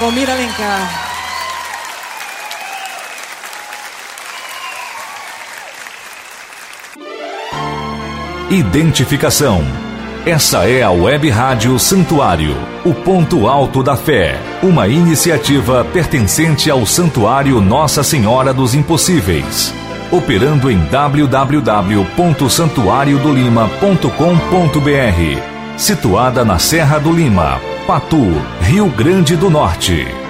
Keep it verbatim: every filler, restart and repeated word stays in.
Valmir Alencar. Identificação. Essa é a Web Rádio Santuário, o ponto alto da fé, uma iniciativa pertencente ao Santuário Nossa Senhora dos Impossíveis, operando em w w w ponto santuário do lima ponto com ponto b r, situada na Serra do Lima, Patu, Rio Grande do Norte.